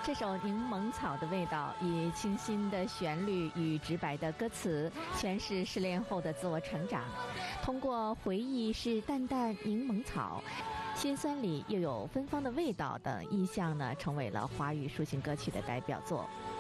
这首《柠檬草的味道》以清新的旋律与直白的歌词诠释失恋后的自我成长。通过回忆是淡淡柠檬草，心酸里又有芬芳的味道等意象呢，成为了华语抒情歌曲的代表作。